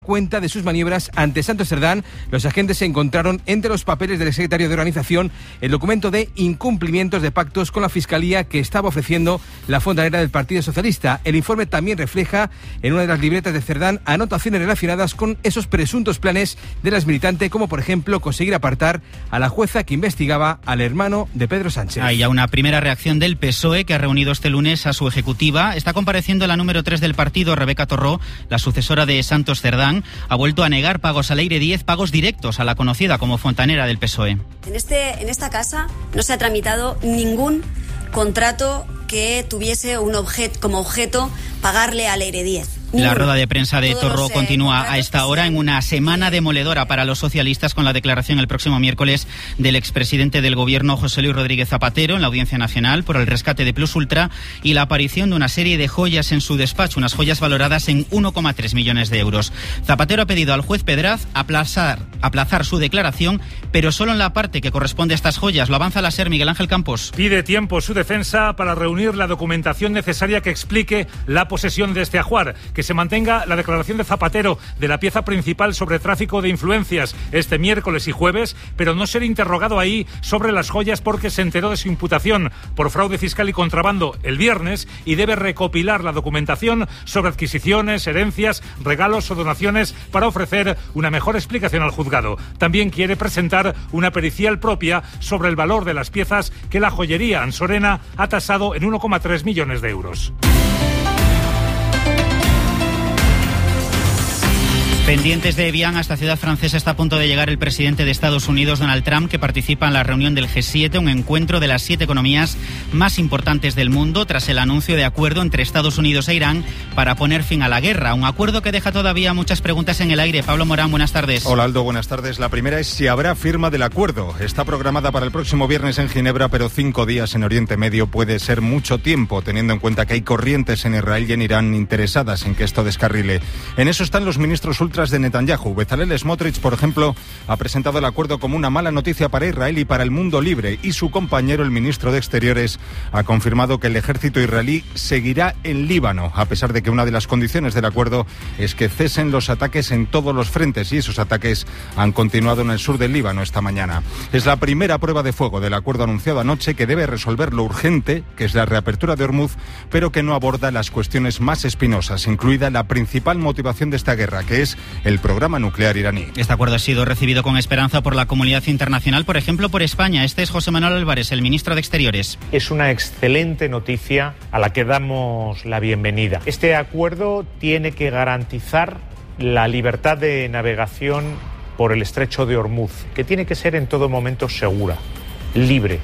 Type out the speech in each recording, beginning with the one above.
cuenta de sus maniobras ante Santos Cerdán. Los agentes encontraron entre los papeles del secretario de organización el documento de incumplimientos de pactos con la Fiscalía que estaba ofreciendo la fontanera del Partido Socialista. El informe también refleja en una de las libretas de Cerdán anotaciones relacionadas con esos presuntos planes de la exmilitante, como por ejemplo conseguir apartar a la jueza que investigaba al hermano de Pedro Sánchez. Hay ya una primera reacción del PSOE, que ha reunido este lunes a su ejecutiva. Está compareciendo la número 3 del partido, Rebeca Torró, la sucesora de Santos Cerdán. Ha vuelto a negar pagos al Aire 10, pagos directos a la conocida como fontanera del PSOE. En esta casa no se ha tramitado ningún contrato que tuviese como objeto pagarle al Aire 10. La rueda de prensa de Torró continúa a esta hora en una semana demoledora para los socialistas, con la declaración el próximo miércoles del expresidente del Gobierno, José Luis Rodríguez Zapatero, en la Audiencia Nacional por el rescate de Plus Ultra y la aparición de una serie de joyas en su despacho, unas joyas valoradas en 1,3 millones de euros. Zapatero ha pedido al juez Pedraz aplazar su declaración, pero solo en la parte que corresponde a estas joyas. Lo avanza la SER, Miguel Ángel Campos. Pide tiempo su defensa para reunir la documentación necesaria que explique la posesión de este ajuar, que se mantenga la declaración de Zapatero de la pieza principal sobre tráfico de influencias este miércoles y jueves, pero no ser interrogado ahí sobre las joyas porque se enteró de su imputación por fraude fiscal y contrabando el viernes y debe recopilar la documentación sobre adquisiciones, herencias, regalos o donaciones para ofrecer una mejor explicación al juzgado. También quiere presentar una pericial propia sobre el valor de las piezas que la joyería ansorena ha tasado en 1,3 millones de euros. Pendientes de Evian, a esta ciudad francesa está a punto de llegar el presidente de Estados Unidos, Donald Trump, que participa en la reunión del G7, un encuentro de las 7 economías más importantes del mundo, tras el anuncio de acuerdo entre Estados Unidos e Irán para poner fin a la guerra. Un acuerdo que deja todavía muchas preguntas en el aire. Pablo Morán, buenas tardes. Hola, Aldo, buenas tardes. La primera es si habrá firma del acuerdo. Está programada para el próximo viernes en Ginebra, pero 5 días en Oriente Medio puede ser mucho tiempo, teniendo en cuenta que hay corrientes en Israel y en Irán interesadas en que esto descarrile. En eso están los ministros ultras de Netanyahu. Bezalel Smotrich, por ejemplo, ha presentado el acuerdo como una mala noticia para Israel y para el mundo libre, y su compañero, el ministro de Exteriores, ha confirmado que el ejército israelí seguirá en Líbano, a pesar de que una de las condiciones del acuerdo es que cesen los ataques en todos los frentes, y esos ataques han continuado en el sur del Líbano esta mañana. Es la primera prueba de fuego del acuerdo anunciado anoche, que debe resolver lo urgente, que es la reapertura de Hormuz, pero que no aborda las cuestiones más espinosas, incluida la principal motivación de esta guerra, que es el programa nuclear iraní. Este acuerdo ha sido recibido con esperanza por la comunidad internacional, por ejemplo por España. Este es José Manuel Álvarez, el ministro de Exteriores. Es una excelente noticia a la que damos la bienvenida. Este acuerdo tiene que garantizar la libertad de navegación por el estrecho de Hormuz, que tiene que ser en todo momento segura, libre.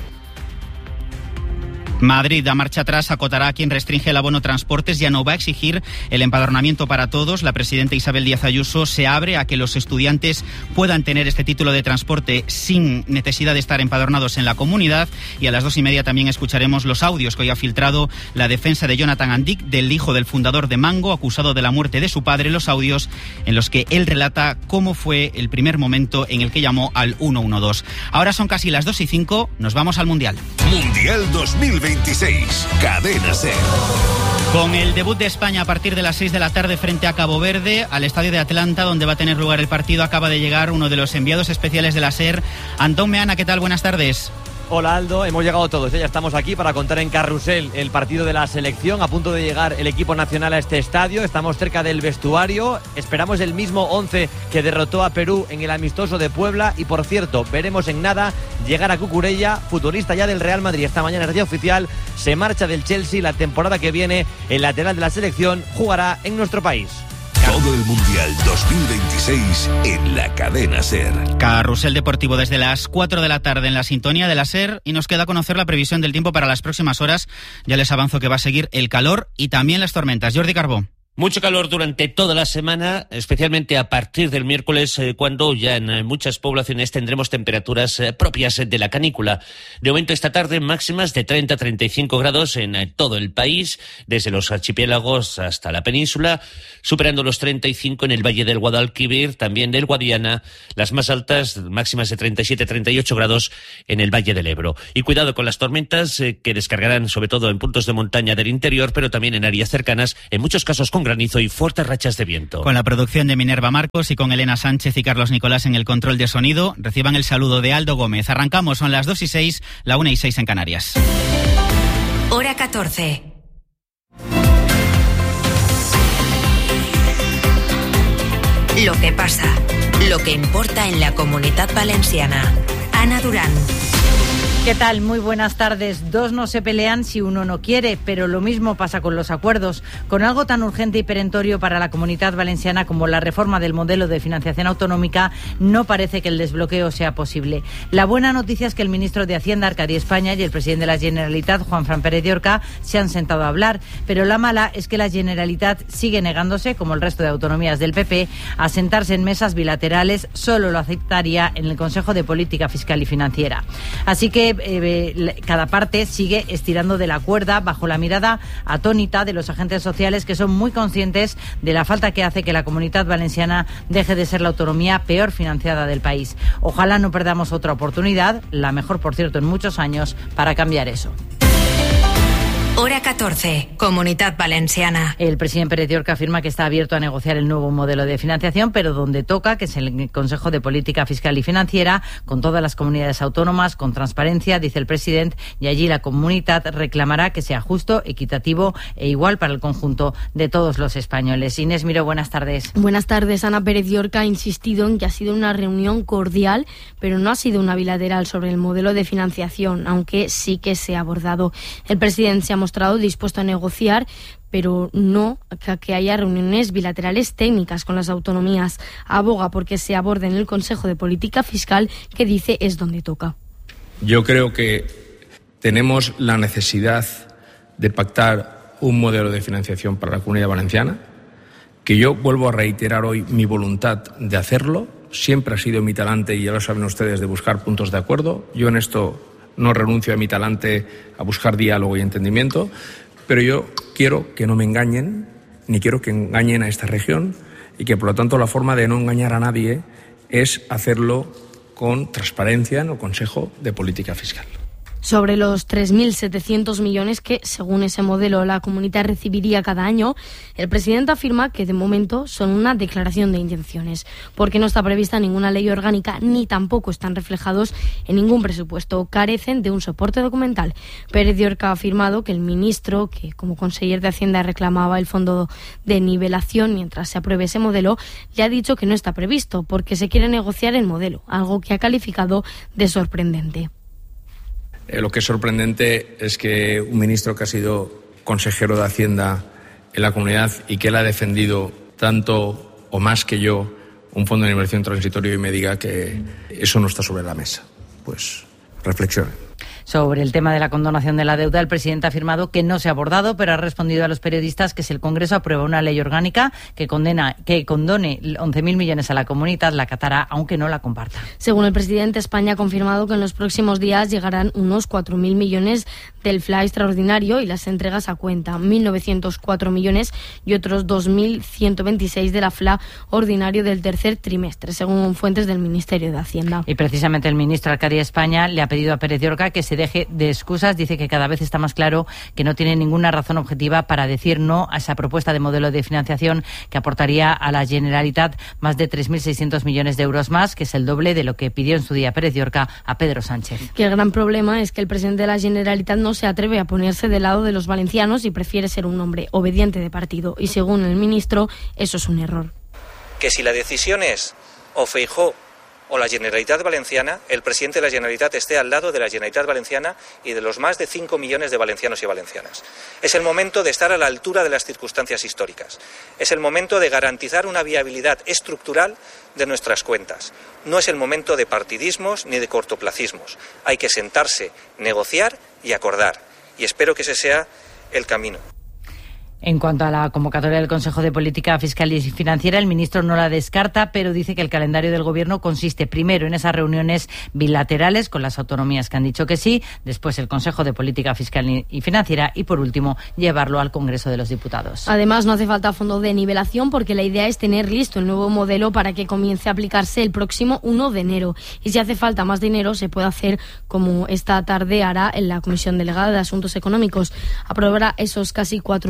Madrid da marcha atrás, acotará a quien restringe el abono transportes, ya no va a exigir el empadronamiento para todos. La presidenta Isabel Díaz Ayuso se abre a que los estudiantes puedan tener este título de transporte sin necesidad de estar empadronados en la comunidad. Y a las 2:30 también escucharemos los audios que hoy ha filtrado la defensa de Jonathan Andic, del hijo del fundador de Mango, acusado de la muerte de su padre. Los audios en los que él relata cómo fue el primer momento en el que llamó al 112. Ahora son casi las 2:05, nos vamos al Mundial. Mundial 2026, Cadena SER. Con el debut de España a partir de las 6 de la tarde frente a Cabo Verde, al estadio de Atlanta, donde va a tener lugar el partido, acaba de llegar uno de los enviados especiales de la SER, Antón Meana. ¿Qué tal? Buenas tardes. Hola Aldo, hemos llegado todos, ya estamos aquí para contar en carrusel el partido de la selección. A punto de llegar el equipo nacional a este estadio, estamos cerca del vestuario, esperamos el mismo 11 que derrotó a Perú en el amistoso de Puebla. Y por cierto, veremos en nada llegar a Cucurella, futbolista ya del Real Madrid. Esta mañana es día oficial, se marcha del Chelsea. La temporada que viene el lateral de la selección jugará en nuestro país. Todo el Mundial 2026 en la Cadena SER. Carrusel deportivo desde las 4 de la tarde en la sintonía de la SER, y nos queda conocer la previsión del tiempo para las próximas horas. Ya les avanzo que va a seguir el calor y también las tormentas. Jordi Carbó. Mucho calor durante toda la semana, especialmente a partir del miércoles, cuando ya en muchas poblaciones tendremos temperaturas propias de la canícula. De momento esta tarde máximas de 30 a 35 grados en todo el país, desde los archipiélagos hasta la península, superando los 35 en el Valle del Guadalquivir, también del Guadiana, las más altas máximas de 37 a 38 grados en el Valle del Ebro. Y cuidado con las tormentas que descargarán sobre todo en puntos de montaña del interior, pero también en áreas cercanas, en muchos casos con con granizo y fuertes rachas de viento. Con la producción de Minerva Marcos y con Elena Sánchez y Carlos Nicolás en el control de sonido, reciban el saludo de Aldo Gómez. Arrancamos, son las 2:06, la 1:06 en Canarias. Hora 14. Lo que pasa, lo que importa en la Comunitat Valenciana. Ana Durán. ¿Qué tal? Muy buenas tardes. Dos no se pelean si uno no quiere, pero lo mismo pasa con los acuerdos. Con algo tan urgente y perentorio para la Comunitat Valenciana como la reforma del modelo de financiación autonómica, no parece que el desbloqueo sea posible. La buena noticia es que el ministro de Hacienda, Arcadi España, y el presidente de la Generalitat, Juanfran Pérez de Orca, se han sentado a hablar, pero la mala es que la Generalitat sigue negándose, como el resto de autonomías del PP, a sentarse en mesas bilaterales. Solo lo aceptaría en el Consejo de Política Fiscal y Financiera. Así que cada parte sigue estirando de la cuerda bajo la mirada atónita de los agentes sociales, que son muy conscientes de la falta que hace que la Comunitat Valenciana deje de ser la autonomía peor financiada del país. Ojalá no perdamos otra oportunidad, la mejor, por cierto, en muchos años, para cambiar eso. Hora 14, Comunitat Valenciana. El presidente Pérez de Orca afirma que está abierto a negociar el nuevo modelo de financiación, pero donde toca, que es el Consejo de Política Fiscal y Financiera, con todas las comunidades autónomas, con transparencia, dice el presidente, y allí la Comunitat reclamará que sea justo, equitativo e igual para el conjunto de todos los españoles. Inés Miró, buenas tardes. Buenas tardes. Ana Pérez de Orca ha insistido en que ha sido una reunión cordial, pero no ha sido una bilateral sobre el modelo de financiación, aunque sí que se ha abordado. El presidente se ha mostrado dispuesto a negociar, pero no que haya reuniones bilaterales técnicas con las autonomías. Aboga porque se aborde en el Consejo de Política Fiscal, que dice es donde toca. Yo creo que tenemos la necesidad de pactar un modelo de financiación para la Comunidad Valenciana, que yo vuelvo a reiterar hoy mi voluntad de hacerlo. Siempre ha sido mi talante, y ya lo saben ustedes, de buscar puntos de acuerdo. Yo en esto no renuncio a mi talante a buscar diálogo y entendimiento, pero yo quiero que no me engañen, ni quiero que engañen a esta región, y que por lo tanto la forma de no engañar a nadie es hacerlo con transparencia en el Consejo de Política Fiscal. Sobre los 3.700 millones que, según ese modelo, la comunidad recibiría cada año, el presidente afirma que de momento son una declaración de intenciones, porque no está prevista ninguna ley orgánica ni tampoco están reflejados en ningún presupuesto. Carecen de un soporte documental. Pérez de Orca ha afirmado que el ministro, que como conseller de Hacienda reclamaba el fondo de nivelación mientras se apruebe ese modelo, le ha dicho que no está previsto porque se quiere negociar el modelo, algo que ha calificado de sorprendente. Lo que es sorprendente es que un ministro que ha sido consejero de Hacienda en la comunidad y que él ha defendido tanto o más que yo un fondo de inversión transitorio y me diga que eso no está sobre la mesa. Pues reflexionen. Sobre el tema de la condonación de la deuda, el presidente ha afirmado que no se ha abordado, pero ha respondido a los periodistas que si el Congreso aprueba una ley orgánica que condone 11.000 millones a la Comunitat, la acatará, aunque no la comparta. Según el presidente, España ha confirmado que en los próximos días llegarán unos 4.000 millones del FLA extraordinario y las entregas a cuenta, 1.904 millones y otros 2.126 de la FLA ordinario del tercer trimestre, según fuentes del Ministerio de Hacienda. Y precisamente el ministro Arcadi España le ha pedido a Pérez de Orca que se deje de excusas. Dice que cada vez está más claro que no tiene ninguna razón objetiva para decir no a esa propuesta de modelo de financiación que aportaría a la Generalitat más de 3.600 millones de euros más, que es el doble de lo que pidió en su día Pérez de Orca a Pedro Sánchez. Que el gran problema es que el presidente de la Generalitat no se atreve a ponerse del lado de los valencianos y prefiere ser un hombre obediente de partido. Y según el ministro, eso es un error. Que si la decisión es o Feijóo o la Generalitat Valenciana, el presidente de la Generalitat esté al lado de la Generalitat Valenciana y de los más de 5 millones de valencianos y valencianas. Es el momento de estar a la altura de las circunstancias históricas. Es el momento de garantizar una viabilidad estructural de nuestras cuentas. No es el momento de partidismos ni de cortoplacismos. Hay que sentarse, negociar y acordar. Y espero que ese sea el camino. En cuanto a la convocatoria del Consejo de Política Fiscal y Financiera, el ministro no la descarta, pero dice que el calendario del Gobierno consiste primero en esas reuniones bilaterales con las autonomías que han dicho que sí, después el Consejo de Política Fiscal y Financiera y, por último, llevarlo al Congreso de los Diputados. Además, no hace falta fondo de nivelación porque la idea es tener listo el nuevo modelo para que comience a aplicarse el próximo 1 de enero. Y si hace falta más dinero, se puede hacer como esta tarde hará en la Comisión Delegada de Asuntos Económicos. Aprobará esos casi 4.000 millones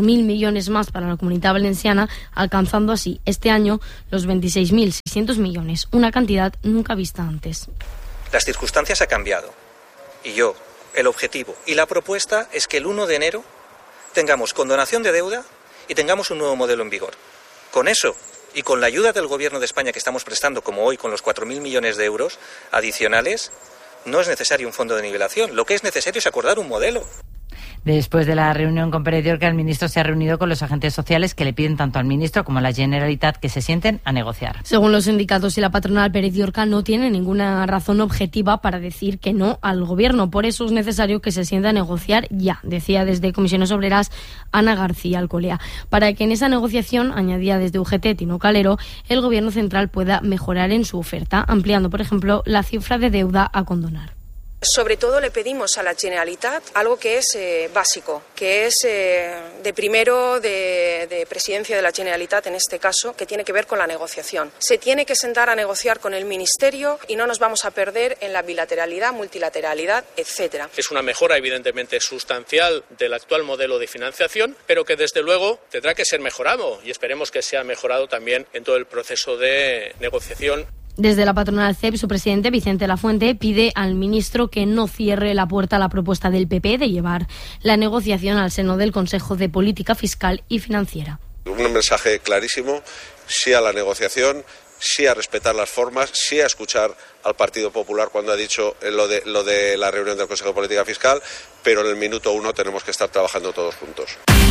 millones más para la Comunitat Valenciana, alcanzando así este año los 26.600 millones, una cantidad nunca vista antes. Las circunstancias han cambiado y el objetivo y la propuesta es que el 1 de enero tengamos condonación de deuda y tengamos un nuevo modelo en vigor. Con eso y con la ayuda del Gobierno de España que estamos prestando, como hoy con los 4.000 millones de euros adicionales, no es necesario un fondo de nivelación. Lo que es necesario es acordar un modelo. Después de la reunión con Pérez Llorca, el ministro se ha reunido con los agentes sociales que le piden tanto al ministro como a la Generalitat que se sienten a negociar. Según los sindicatos y la patronal, Pérez Llorca no tiene ninguna razón objetiva para decir que no al gobierno. Por eso es necesario que se sienta a negociar ya, decía desde Comisiones Obreras Ana García Alcolea. Para que en esa negociación, añadía desde UGT Tino Calero, el gobierno central pueda mejorar en su oferta, ampliando, por ejemplo, la cifra de deuda a condonar. Sobre todo le pedimos a la Generalitat algo que es básico, que es de primero de presidencia de la Generalitat en este caso, que tiene que ver con la negociación. Se tiene que sentar a negociar con el Ministerio y no nos vamos a perder en la bilateralidad, multilateralidad, etcétera. Es una mejora evidentemente sustancial del actual modelo de financiación, pero que desde luego tendrá que ser mejorado y esperemos que sea mejorado también en todo el proceso de negociación. Desde la patronal CEP, su presidente Vicente Lafuente pide al ministro que no cierre la puerta a la propuesta del PP de llevar la negociación al seno del Consejo de Política Fiscal y Financiera. Un mensaje clarísimo, sí a la negociación, sí a respetar las formas, sí a escuchar al Partido Popular cuando ha dicho lo de la reunión del Consejo de Política Fiscal, pero en el minuto 1 tenemos que estar trabajando todos juntos.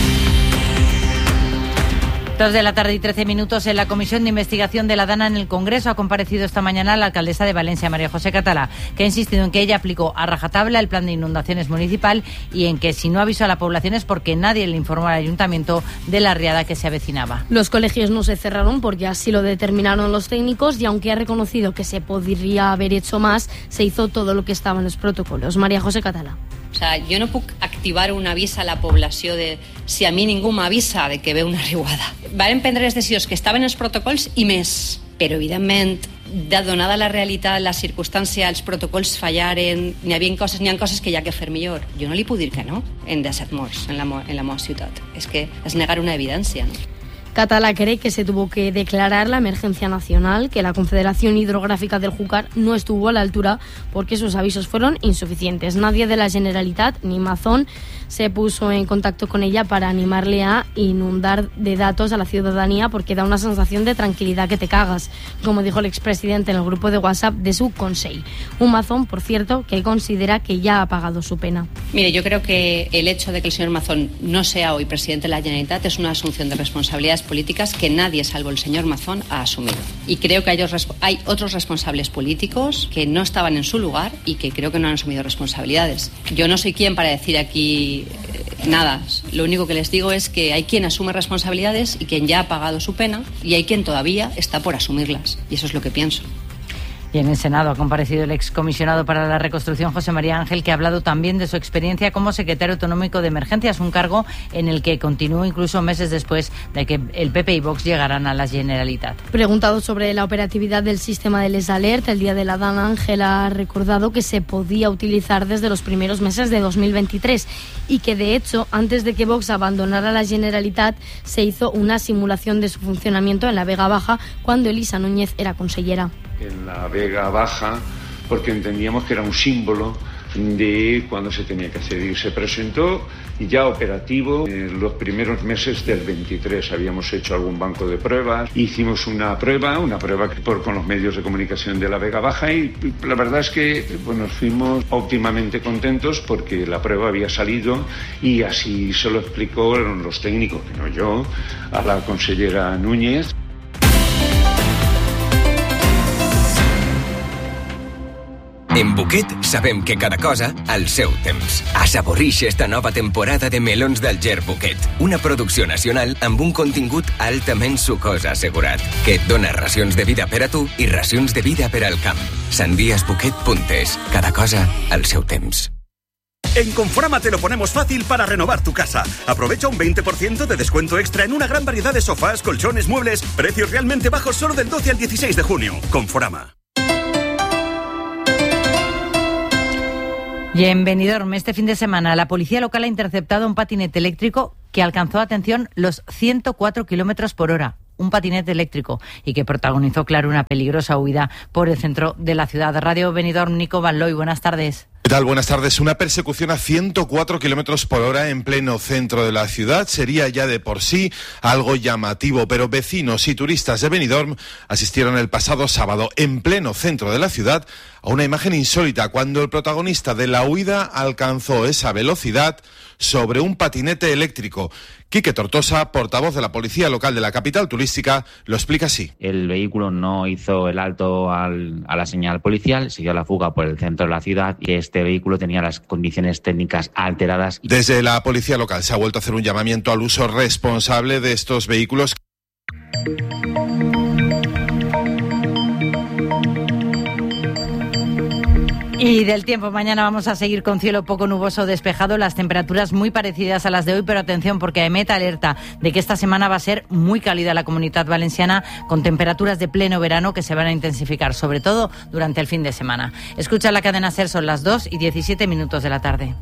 2 de la tarde y 13 minutos. En la Comisión de Investigación de la DANA en el Congreso ha comparecido esta mañana la alcaldesa de Valencia, María José Catalá, que ha insistido en que ella aplicó a rajatabla el plan de inundaciones municipal y en que si no avisó a la población es porque nadie le informó al ayuntamiento de la riada que se avecinaba. Los colegios no se cerraron porque así lo determinaron los técnicos y aunque ha reconocido que se podría haber hecho más, se hizo todo lo que estaba en los protocolos. María José Catalá. O sea, jo no puc activar un avís a la població de si a mi ningú m'avisa de que ve una riuada. Varen prendre les decisions que estaven en els protocols i més, però evidentment, donada la realitat, la circumstància, els protocols fallaren, n'hi ha coses que hi ha que fer millor. Jo no li puc dir que no, en 17 morts en la meva ciutat. És que és negar una evidència, no? Catalá cree que se tuvo que declarar la emergencia nacional, que la Confederación Hidrográfica del Júcar no estuvo a la altura porque sus avisos fueron insuficientes. Nadie de la Generalitat ni Mazón se puso en contacto con ella para animarle a inundar de datos a la ciudadanía porque da una sensación de tranquilidad que te cagas, como dijo el expresidente en el grupo de WhatsApp de su Consell. Un Mazón, por cierto, que considera que ya ha pagado su pena. Mire, yo creo que el hecho de que el señor Mazón no sea hoy presidente de la Generalitat es una asunción de responsabilidades políticas que nadie, salvo el señor Mazón, ha asumido. Y creo que hay otros responsables políticos que no estaban en su lugar y que creo que no han asumido responsabilidades. Yo no soy quien para decir aquí nada. Lo único que les digo es que hay quien asume responsabilidades y quien ya ha pagado su pena y hay quien todavía está por asumirlas. Y eso es lo que pienso. Y en el Senado ha comparecido el excomisionado para la reconstrucción, José María Ángel, que ha hablado también de su experiencia como secretario autonómico de emergencias, un cargo en el que continuó incluso meses después de que el PP y Vox llegaran a la Generalitat. Preguntado sobre la operatividad del sistema de Les Alert, el día de la DANA, Ángel ha recordado que se podía utilizar desde los primeros meses de 2023 y que, de hecho, antes de que Vox abandonara la Generalitat, se hizo una simulación de su funcionamiento en la Vega Baja cuando Elisa Núñez era consellera. En la Vega Baja, porque entendíamos que era un símbolo de cuando se tenía que hacer. Y se presentó ya operativo en los primeros meses del 23. Habíamos hecho algún banco de pruebas, hicimos una prueba con los medios de comunicación de la Vega Baja y la verdad es que nos fuimos óptimamente contentos porque la prueba había salido y así se lo explicó los técnicos, que no yo, a la consellera Núñez. En Buquet sabem que cada cosa al seu temps. Assaborix esta nova temporada de melons del Ger Buquet, una producció nacional amb un contingut altament sucós assegurat, que et dona racions de vida per a tu i racions de vida per al camp. Sandiasbuquet.es. Cada cosa al seu temps. En Conforama te lo ponemos fácil para renovar tu casa. Aprovecha un 20% de descuento extra en una gran variedad de sofás, colchones, muebles, precios realmente bajos solo del 12 al 16 de junio. Conforama. Y en Benidorm, este fin de semana, la policía local ha interceptado un patinete eléctrico que alcanzó, atención, los 104 kilómetros por hora. Un patinete eléctrico, y que protagonizó, claro, una peligrosa huida por el centro de la ciudad. Radio Benidorm, Nico Van Looy, buenas tardes. ¿Qué tal? Buenas tardes. Una persecución a 104 kilómetros por hora en pleno centro de la ciudad sería ya de por sí algo llamativo, pero vecinos y turistas de Benidorm asistieron el pasado sábado en pleno centro de la ciudad a una imagen insólita cuando el protagonista de la huida alcanzó esa velocidad sobre un patinete eléctrico. Quique Tortosa, portavoz de la Policía Local de la capital turística, lo explica así. El vehículo no hizo el alto a la señal policial, siguió la fuga por el centro de la ciudad y este vehículo tenía las condiciones técnicas alteradas. Desde la Policía Local se ha vuelto a hacer un llamamiento al uso responsable de estos vehículos. Y del tiempo, mañana vamos a seguir con cielo poco nuboso despejado, las temperaturas muy parecidas a las de hoy, pero atención porque AEMET alerta de que esta semana va a ser muy cálida la Comunidad Valenciana, con temperaturas de pleno verano que se van a intensificar, sobre todo durante el fin de semana. Escucha la cadena SER, son las 2:17 de la tarde.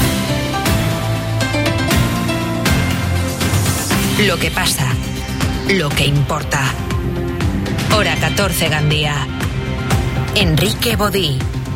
Lo que pasa, lo que importa. Hora 14, Gandía. Enrique Bodí.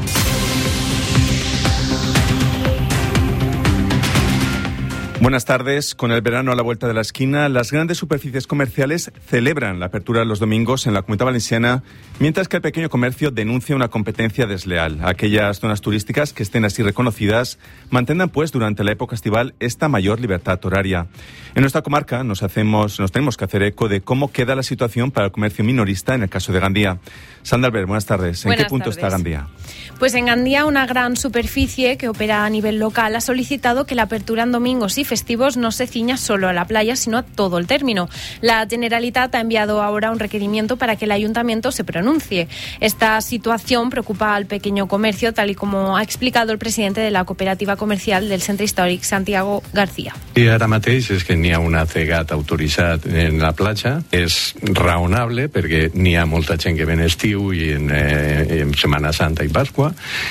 Buenas tardes. Con el verano a la vuelta de la esquina, las grandes superficies comerciales celebran la apertura los domingos en la Comunidad Valenciana, mientras que el pequeño comercio denuncia una competencia desleal. Aquellas zonas turísticas que estén así reconocidas mantengan, pues, durante la época estival esta mayor libertad horaria. En nuestra comarca nos tenemos que hacer eco de cómo queda la situación para el comercio minorista en el caso de Gandía. Sandra Albert, buenas tardes. ¿En qué punto está Gandía? Pues en Gandía, una gran superficie que opera a nivel local ha solicitado que la apertura en domingos y festivos no se ciña solo a la playa, sino a todo el término. La Generalitat ha enviado ahora un requerimiento para que el Ayuntamiento se pronuncie. Esta situación preocupa al pequeño comercio, tal y como ha explicado el presidente de la cooperativa comercial del Centre Històric, Santiago García. I ara mateix és que n'hi ha un cegat autoritzat en la platja. És raonable perquè n'hi ha molta gent que ve en estiu i en Setmana Santa i Pasqua.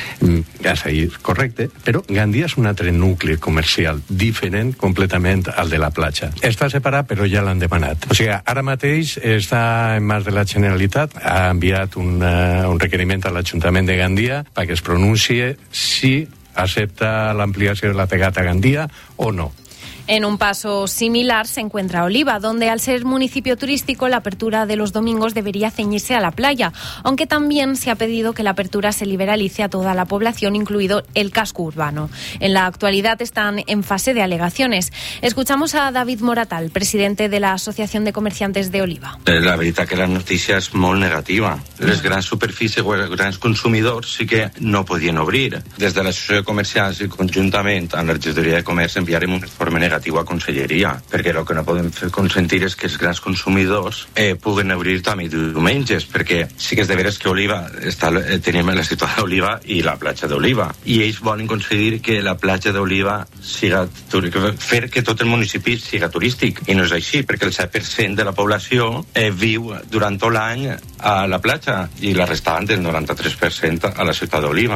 És ahí correcte, però Gandia és un altre nucli comercial diferent completament al de la platja. Està separat, però ja l'han demanat. O sigui, ara mateix està en mans de la Generalitat, ha enviat un requeriment a l'Ajuntament de Gandia perquè es pronuncie si acepta l'ampliació de la pegata a Gandia o no. En un paso similar se encuentra Oliva, donde al ser municipio turístico la apertura de los domingos debería ceñirse a la playa, aunque también se ha pedido que la apertura se liberalice a toda la población, incluido el casco urbano. En la actualidad están en fase de alegaciones. Escuchamos a David Moratal, presidente de la Asociación de Comerciantes de Oliva. La veritat que la notícia és molt negativa. Les grans superfícies o els grans consumidors sí que no podien obrir. Des de l'Associació de Comerciants i conjuntament amb la Regidoria de Comerç enviarem un informe negatiu a Conselleria, perquè el que no podem consentir és que els grans consumidors puguen obrir també diumenges, perquè sí que és de veres que Oliva tenim la ciutat d'Oliva i la platja d'Oliva, i ells volen aconseguir que la platja d'Oliva siga fer que tot el municipi siga turístic, i no és així, perquè el 7% de la població viu durant tot l'any a la platja i la restant del 93% a la ciutat d'Oliva.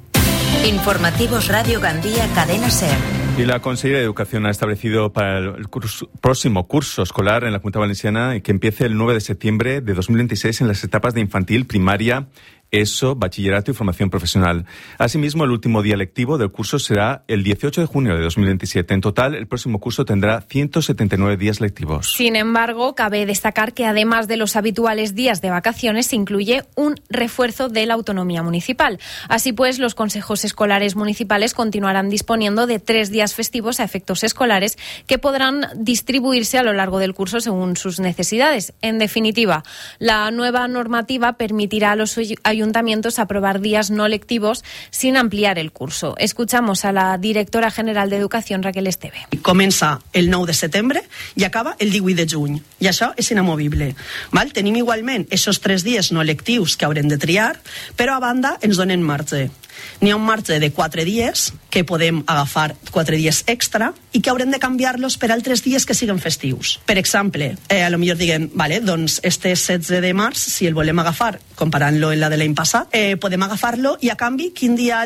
Informativos Radio Gandía, Cadena SER. Y la Consejería de Educación ha establecido para el próximo curso escolar en la Comunidad Valenciana que empiece el 9 de septiembre de 2026 en las etapas de infantil, primaria, ESO, bachillerato y formación profesional. Asimismo, el último día lectivo del curso será el 18 de junio de 2027. En total, el próximo curso tendrá 179 días lectivos. Sin embargo, cabe destacar que además de los habituales días de vacaciones, se incluye un refuerzo de la autonomía municipal. Así pues, los consejos escolares municipales continuarán disponiendo de 3 días festivos a efectos escolares que podrán distribuirse a lo largo del curso según sus necesidades. En definitiva, la nueva normativa permitirá a los ayuntamientos aprobar días no lectivos sin ampliar el curso. Escuchamos a la directora general de Educación, Raquel Esteve. Comença el 9 de setembre i acaba el 18 de juny. I això és inamovible. Tenim igualment aquests 3 dies no lectius que haurem de triar, però a banda ens donen marge. n'hi ha un marge de 4 dies que podem agafar 4 dies extra i que haurem de canviar-los per altres dies que siguen festius. Per exemple, a lo millor diguem, vale, doncs este 16 de març, si el volem agafar, comparant-lo amb la de l'any passat, podem agafar-lo i a canvi quin dia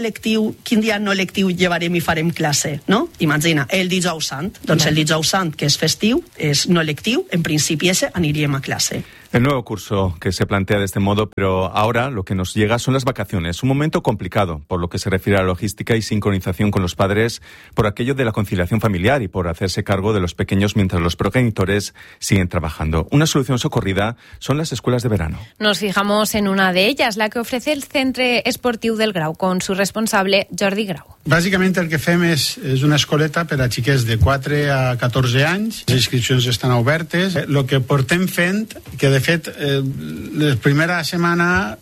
no lectiu llevarem i farem classe, no? Imagina, el dijous sant. Doncs el dijous sant, que és festiu, és no lectiu, en principi ese aniríem a clase. El nuevo curso que se plantea de este modo, pero ahora lo que nos llega son las vacaciones. Un momento complicado por lo que se refiere a la logística y sincronización con los padres, por aquello de la conciliación familiar y por hacerse cargo de los pequeños mientras los progenitores siguen trabajando. Una solución socorrida son las escuelas de verano. Nos fijamos en una de ellas, la que ofrece el Centro Esportiu del Grau, con su responsable, Jordi Grau. Bàsicament el que fem és una escoleta per a xiquets de 4 a 14 anys. Les inscripcions estan obertes. El que portem fent, que de fet la primera setmana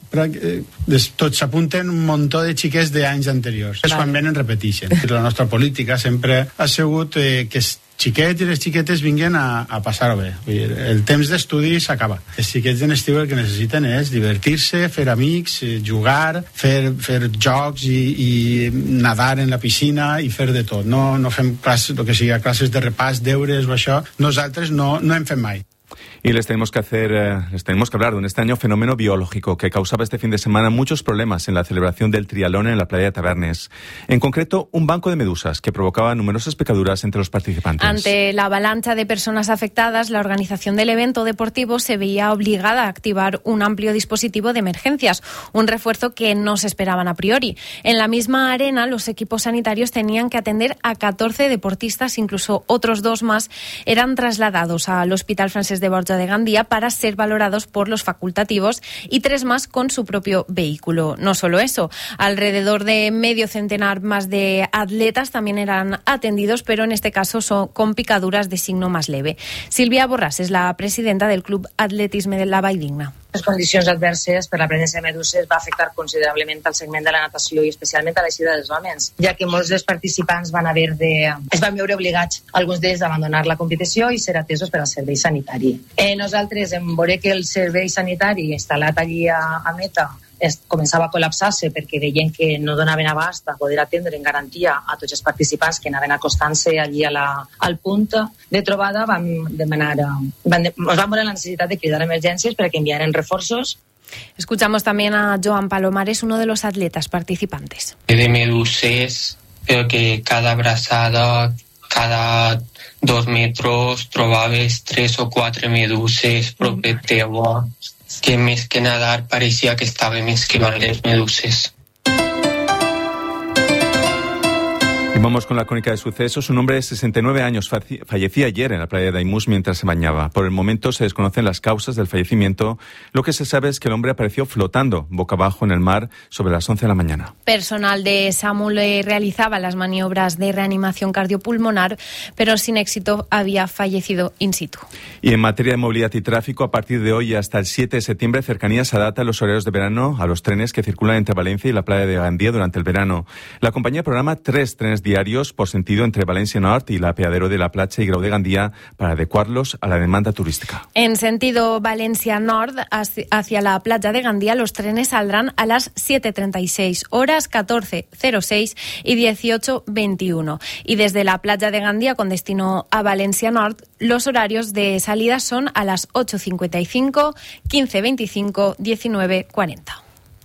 tots s'apunten un muntó de xiquets d'anys anteriors. És quan venen repeteixen. La nostra política sempre ha sigut que els xiquets i les xiquetes vinguin a passar-ho bé. El temps d'estudi s'acaba. Els xiquets en estiu el que necessiten és divertir-se, fer amics, jugar, fer jocs i nadar en la piscina i fer de tot. No fem classes, el que sigui classes de repàs, deures o això. Nosaltres no hem fet mai. Y les tenemos que hablar de un extraño fenómeno biológico que causaba este fin de semana muchos problemas en la celebración del triatlón en la playa de Tabernes. En concreto, un banco de medusas que provocaba numerosas picaduras entre los participantes. Ante la avalancha de personas afectadas, la organización del evento deportivo se veía obligada a activar un amplio dispositivo de emergencias, un refuerzo que no se esperaban a priori. En la misma arena, los equipos sanitarios tenían que atender a 14 deportistas, incluso otros 2 más eran trasladados al Hospital Francés de Borja de Gandía para ser valorados por los facultativos y 3 más con su propio vehículo. No solo eso, alrededor de medio centenar más de atletas también eran atendidos, pero en este caso son con picaduras de signo más leve. Silvia Borràs és la presidenta del Club Atletisme de la Valldigna. Les condicions adverses per la presència de meduses va afectar considerablement al segment de la natació i especialment a l'eixida dels homes, ja que molts dels participants es van veure obligats, alguns d'ells, a abandonar la competició i ser atesos per al servei sanitari. Nosaltres, en veure que el servei sanitari instal·lat allí a meta començava a col·lapsar-se perquè veien que no donaven abast a poder atendre en garantia a tots els participants que anaven acostant-se allí al punt de trobada, nos vam veure la necessitat de cridar emergències para que enviaran refuerzos. Escuchamos también a Joan Palomares, uno de los atletas participantes. De meduses, pero que cada abrazada, cada 2 metros, trobaves 3 o 4 meduses proper teva, que més que nadar parecía que estàvem esquivant les meduses. Y vamos con la crónica de sucesos. Un hombre de 69 años fallecía ayer en la playa de Daimús mientras se bañaba. Por el momento se desconocen las causas del fallecimiento. Lo que se sabe es que el hombre apareció flotando boca abajo en el mar sobre las 11 de la mañana. Personal de SAMU le realizaba las maniobras de reanimación cardiopulmonar, pero sin éxito había fallecido in situ. Y en materia de movilidad y tráfico, a partir de hoy hasta el 7 de septiembre, Cercanías adapta los horarios de verano a los trenes que circulan entre Valencia y la playa de Gandía durante el verano. La compañía programa 3 trenes diarios por sentido entre Valencia Norte y la Apeadero de la Platja y Grau de Gandía para adecuarlos a la demanda turística. En sentido Valencia Norte hacia la playa de Gandía, los trenes saldrán a las 7:36 horas, 14:06 y 18:21. Y desde la playa de Gandía con destino a Valencia Norte, los horarios de salida son a las 8:55, 15:25, 19:40.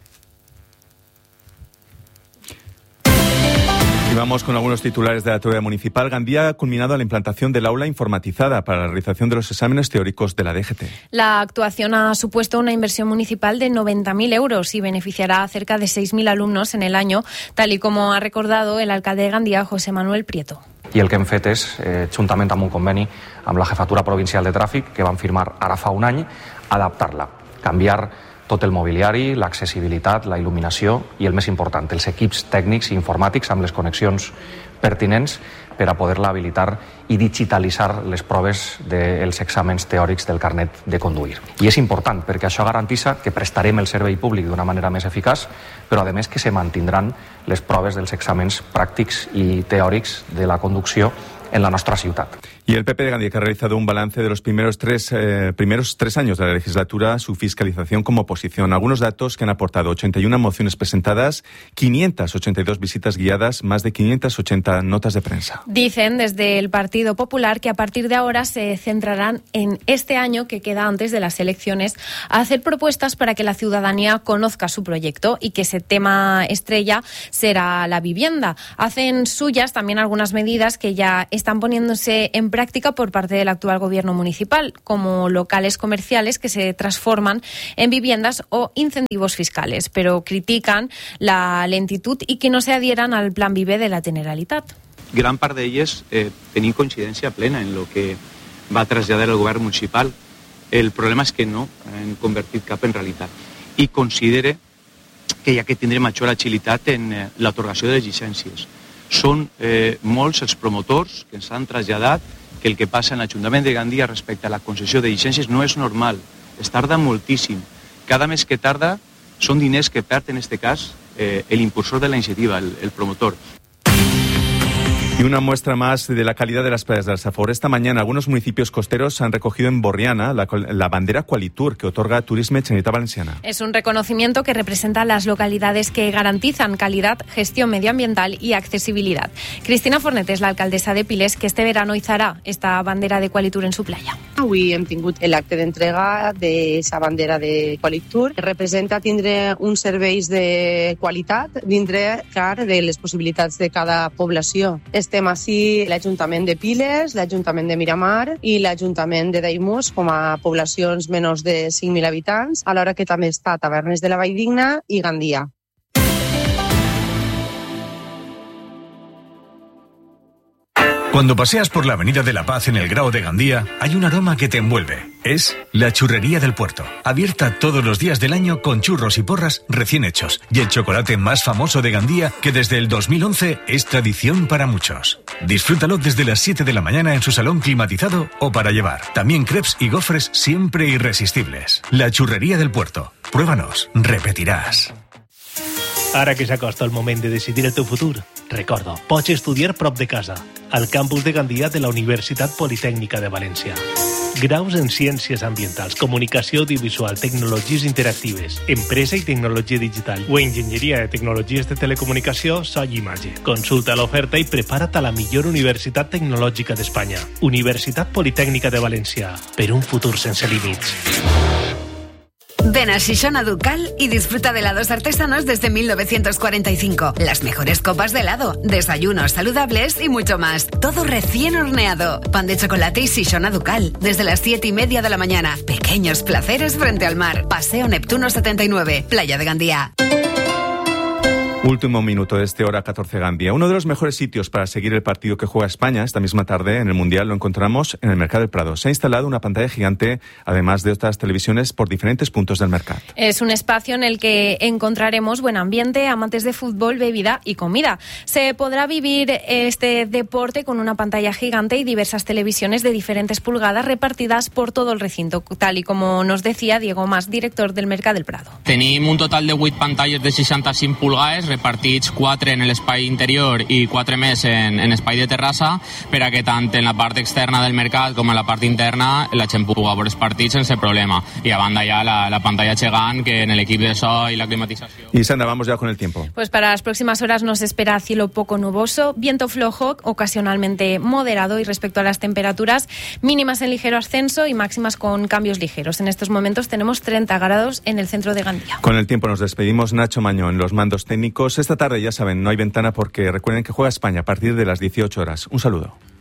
Y vamos con algunos titulares de la autoridad municipal. Gandía ha culminado la implantación del aula informatizada para la realización de los exámenes teóricos de la DGT. La actuación ha supuesto una inversión municipal de 90.000 euros y beneficiará a cerca de 6.000 alumnos en el año, tal y como ha recordado el alcalde de Gandía, José Manuel Prieto. I el que hem fet és, juntament amb un conveni amb la Jefatura Provincial de Tràfic, que van firmar ara fa un any, adaptar-la, canviar tot el mobiliari, l'accessibilitat, la il·luminació i, el més important, els equips tècnics i informàtics amb les connexions pertinents per a poder-la habilitar i digitalitzar les proves dels exàmens teòrics del carnet de conduir. I és important perquè això garantissa que prestarem el servei públic d'una manera més eficaç, però a més que se mantindran les proves dels exàmens pràctics i teòrics de la conducció en la nostra ciutat. Y el PP de Gandía, que ha realizado un balance de los primeros tres años de la legislatura, su fiscalización como oposición. Algunos datos que han aportado: 81 mociones presentadas, 582 visitas guiadas, más de 580 notas de prensa. Dicen desde el Partido Popular que a partir de ahora se centrarán en este año que queda antes de las elecciones a hacer propuestas para que la ciudadanía conozca su proyecto y que ese tema estrella será la vivienda. Hacen suyas también algunas medidas que ya están poniéndose en práctica por parte del actual gobierno municipal, como locales comerciales que se transforman en viviendas o incentivos fiscales, pero critican la lentitud i que no se adhieran al Plan Vive de la Generalitat. Gran part d'elles tenim coincidència plena en el que va traslladar el govern municipal. El problema és que no han convertit cap en realitat i considere que hi ha que tindre major agilitat en l'atorgació de les llicències. Són molts els promotors que ens han traslladat que el que passa en l'Ajuntament de Gandia respecte a la concessió de llicències no és normal. Es tarda moltíssim. Cada mes que tarda són diners que perd, en este cas, l'impulsor de la iniciativa, el promotor. Y una muestra más de la calidad de las playas del Safor. Esta mañana algunos municipios costeros han recogido en Borriana la bandera Qualitur que otorga Turisme Generalitat Valenciana. Es un reconocimiento que representa las localidades que garantizan calidad, gestión medioambiental y accesibilidad. Cristina Fornet és l'alcaldessa de Piles, que este verano izarà esta bandera de Qualitur en su playa. Avui hem tingut l'acte d'entrega d'aquesta bandera de Qualitur. Representa tindre uns serveis de qualitat dintre, clar, de les possibilitats de cada població. Estem així l'Ajuntament de Piles, l'Ajuntament de Miramar i l'Ajuntament de Daimús com a poblacions menys de 5.000 habitants, alhora que també està Tavernes de la Valldigna i Gandia. Cuando paseas por la Avenida de la Paz en el Grao de Gandía, hay un aroma que te envuelve. Es la Churrería del Puerto, abierta todos los días del año con churros y porras recién hechos. Y el chocolate más famoso de Gandía, que desde el 2011 es tradición para muchos. Disfrútalo desde las 7 de la mañana en su salón climatizado o para llevar. También crepes y gofres siempre irresistibles. La Churrería del Puerto. Pruébanos, repetiràs. Ara que s'acosta el moment de decidir el teu futur, recorda, pots estudiar prop de casa, al campus de Gandia de la Universitat Politècnica de València. Graus en Ciències Ambientals, Comunicació Audiovisual, Tecnologies Interactives, Empresa i Tecnologia Digital o Enginyeria de Tecnologies de Telecomunicació, so i imatge. Consulta l'oferta i prepara't a la millor universitat tecnològica d'Espanya. Universitat Politècnica de València, per un futur sense límits. Ven a Shishona Ducal y disfruta de helados artesanos desde 1945. Las mejores copas de helado, desayunos saludables y mucho más. Todo recién horneado. Pan de chocolate y Shishona Ducal. Desde las 7:30 de la mañana. Pequeños placeres frente al mar. Paseo Neptuno 79, Playa de Gandía. Último minuto de este Hora 14 Gandía. Uno de los mejores sitios para seguir el partido que juega España esta misma tarde en el Mundial lo encontramos en el Mercat del Prado. Se ha instalado una pantalla gigante, además de otras televisiones, por diferentes puntos del mercado. Es un espacio en el que encontraremos buen ambiente, amantes de fútbol, bebida y comida. Se podrá vivir este deporte con una pantalla gigante y diversas televisiones de diferentes pulgadas repartidas por todo el recinto, tal y como nos decía Diego Mas, director del Mercat del Prado. Tenim un total de 8 pantalles de 65 pulgades, repartits 4 en l'espai interior i 4 més en espai de terrassa, per a que tant en la part externa del mercat com en la part interna la gent pugui veure els partits sense problema. I a banda ya la pantalla gegant que en el equip de so y la climatización. Y Sandra, vamos ya con el tiempo. Pues para las próximas horas nos espera cielo poco nuboso, viento flojo, ocasionalmente moderado, y respecto a las temperaturas, mínimas en ligero ascenso y máximas con cambios ligeros. En estos momentos tenemos 30 grados en el centro de Gandía. Con el tiempo nos despedimos. Nacho Mañó en los mandos técnicos. Esta tarde, ya saben, no hay ventana porque recuerden que juega España a partir de las 18 horas. Un saludo.